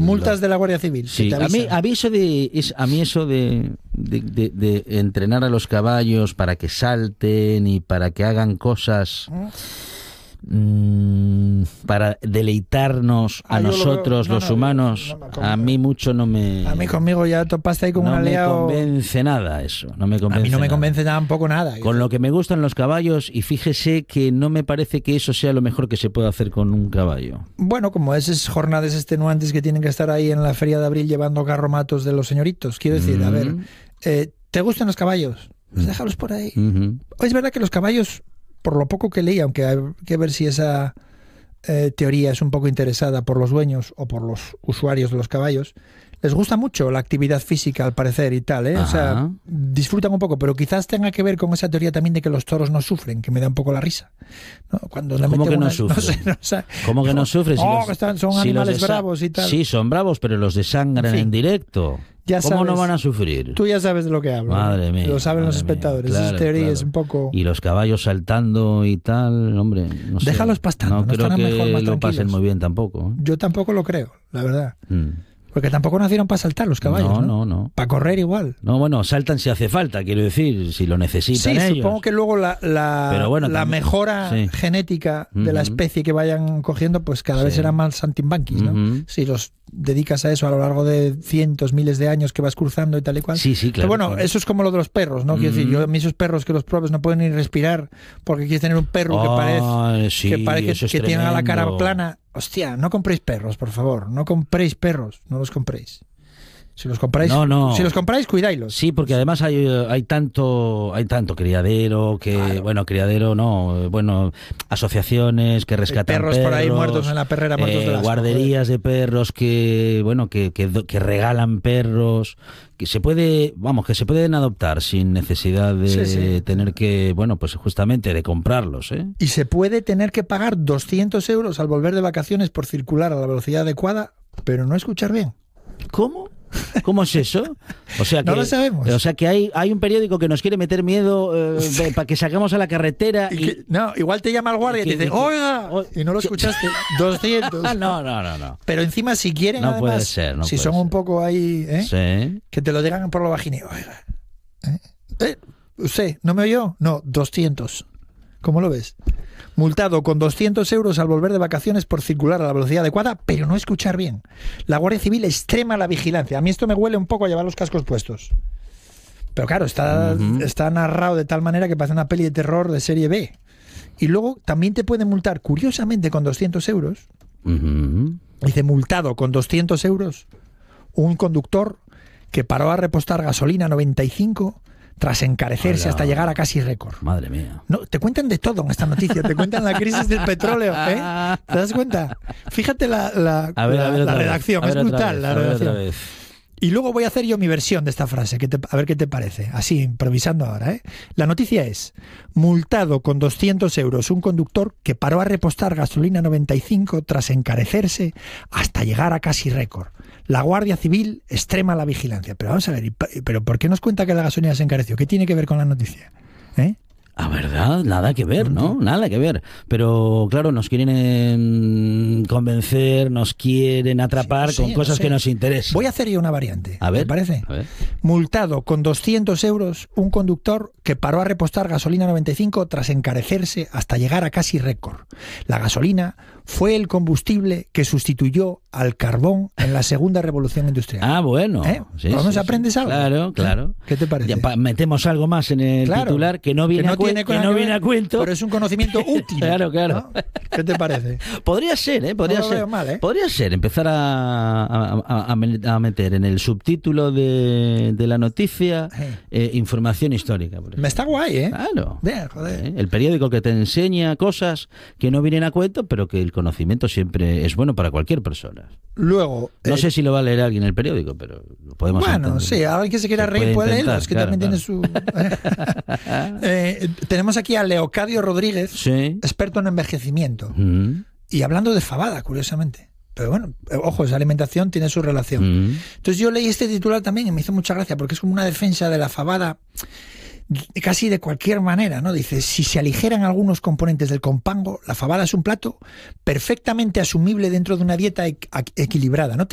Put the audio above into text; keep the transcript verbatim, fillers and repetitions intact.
multas de la Guardia Civil. Sí, a mí, a mí eso de, es, a mí eso de, de, de, de entrenar a los caballos para que salten y para que hagan cosas mmm, para deleitarnos a ah, nosotros no, los no, humanos, no, no a mí mucho no me... A mí conmigo ya topaste ahí como no un aliado. No me convence nada eso, no me convence A mí no me nada. convence tampoco nada. Con lo que me gustan los caballos, y fíjese que no me parece que eso sea lo mejor que se puede hacer con un caballo. Bueno, como esas jornadas extenuantes que tienen que estar ahí en la feria de abril llevando carromatos de los señoritos. Quiero decir, mm. a ver, eh, ¿te gustan los caballos? Pues déjalos por ahí. Mm-hmm. Es verdad que los caballos, por lo poco que leí, aunque hay que ver si esa eh, teoría es un poco interesada por los dueños o por los usuarios de los caballos, les gusta mucho la actividad física, al parecer, y tal, ¿eh? O sea, disfrutan un poco, pero quizás tenga que ver con esa teoría también de que los toros no sufren, que me da un poco la risa, ¿no? Cuando le ¿Cómo que una, no sufren? No sé, no, o sea, ¿Cómo que no sufren? Si oh, los, que están, son si animales desa- bravos y tal. Sí, son bravos, pero los desangran en, fin, en directo. Ya ¿Cómo sabes, no van a sufrir? Tú ya sabes de lo que hablo. Madre mía. Lo saben madre los espectadores. Mía, claro, Esas teorías claro. un poco... Y los caballos saltando y tal, hombre, no sé. Déjalos pastando. No, no creo que mejor, más lo pasen muy bien tampoco. ¿eh? Yo tampoco lo creo, la verdad. Mm. Porque tampoco nacieron para saltar los caballos, ¿no? No, no, no. Para correr igual. No, bueno, saltan si hace falta, quiero decir, si lo necesitan sí, ellos. supongo que luego la, la, Pero bueno, la también, mejora sí. genética de uh-huh. la especie que vayan cogiendo, pues cada sí. vez serán más saltimbanquis, ¿no? Uh-huh. Si los dedicas a eso a lo largo de cientos, miles de años que vas cruzando y tal y cual. Sí, sí, claro. Pero bueno, claro. eso es como lo de los perros, ¿no? Uh-huh. Quiero decir, yo a mí esos perros que los pruebes no pueden ni respirar porque quieres tener un perro oh, que parece sí, que, parece que, es que tiene la cara tremendo. plana. Hostia, no compréis perros, por favor. No compréis perros, no los compréis. Si los compráis, no, no. si los compráis, cuidáislos. Sí, porque además hay hay tanto hay tanto criadero que claro. bueno, criadero no, bueno, asociaciones que rescatan perros, perros por ahí muertos en la perrera, muertos eh, de las guarderías de perros que bueno, que, que que regalan perros, que se puede, vamos, que se pueden adoptar sin necesidad de sí, sí. tener que, bueno, pues justamente de comprarlos, ¿eh? Y se puede tener que pagar doscientos euros al volver de vacaciones por circular a la velocidad adecuada, pero no escuchar bien. ¿Cómo? ¿Cómo es eso? O sea que, no lo sabemos. O sea que hay, hay un periódico que nos quiere meter miedo eh, sí. para que salgamos a la carretera. Y y... que, no, igual te llama el guardia y, y te dice, oiga, y no lo escuchaste, doscientos. No, no, no, no. Pero encima si quieren, no además, puede ser, no si puede son ser. un poco ahí, ¿eh? Sí. Que te lo digan por lo vagineo. Oiga, ¿eh? ¿Eh? ¿Usted no me oyó? No, doscientos. ¿Cómo lo ves? Multado con doscientos euros al volver de vacaciones por circular a la velocidad adecuada, pero no escuchar bien. La Guardia Civil extrema la vigilancia. A mí esto me huele un poco a llevar los cascos puestos. Pero claro, está, uh-huh. está narrado de tal manera que parece una peli de terror de serie B. Y luego también te pueden multar, curiosamente, con doscientos euros. Uh-huh. Dice, multado con doscientos euros un conductor que paró a repostar gasolina noventa y cinco tras encarecerse Hola. hasta llegar a casi récord. Madre mía. No, te cuentan de todo en esta noticia. Te cuentan la crisis del petróleo, ¿eh? ¿Te das cuenta? Fíjate la, la, a ver, la, a ver la redacción. Vez, es brutal la redacción. Y luego voy a hacer yo mi versión de esta frase, que te, a ver qué te parece. Así, improvisando ahora, ¿eh? La noticia es, multado con doscientos euros un conductor que paró a repostar gasolina noventa y cinco tras encarecerse hasta llegar a casi récord. La Guardia Civil extrema la vigilancia. Pero vamos a ver, ¿pero por qué nos cuenta que la gasolina se encareció? ¿Qué tiene que ver con la noticia? ¿Eh? Ah, verdad, nada que ver, ¿no? Nada que ver. Pero claro, nos quieren convencer, nos quieren atrapar sí, sí, con cosas que nos interesan. Voy a hacer yo una variante. A ver, ¿te parece? A ver. Multado con doscientos euros un conductor que paró a repostar gasolina noventa y cinco tras encarecerse hasta llegar a casi récord. La gasolina fue el combustible que sustituyó al carbón en la segunda revolución industrial. Ah, bueno. ¿Eh? Sí, ¿Por lo menos sí, aprendes sí. algo? Claro, claro. ¿Qué te parece? Ya pa- metemos algo más en el claro, titular que no viene, que no a, cu- tiene que no que viene ver, a cuento. Pero es un conocimiento útil. Claro, claro. ¿No? ¿Qué te parece? Podría ser, ¿eh? Podría no lo ser. veo mal, ¿eh? Podría ser empezar a, a, a, a meter en el subtítulo de, de la noticia eh, información histórica. Por Me está guay, ¿eh? Claro. Bien, joder. ¿Eh? El periódico que te enseña cosas que no vienen a cuento, pero que el conocimiento siempre es bueno para cualquier persona. Luego... No eh, sé si lo va a leer alguien en el periódico, pero lo podemos Bueno, entender. sí, alguien que se quiera se reír puede leerlo, es que claro, también claro. tiene su... eh, tenemos aquí a Leocadio Rodríguez, sí. experto en envejecimiento. Mm. Y hablando de fabada, curiosamente. Pero bueno, ojo, esa alimentación tiene su relación. Mm. Entonces yo leí este titular también y me hizo mucha gracia, porque es como una defensa de la fabada casi de cualquier manera, ¿no? Dice, si se aligeran algunos componentes del compango, la fabada es un plato perfectamente asumible dentro de una dieta equilibrada. ¿No te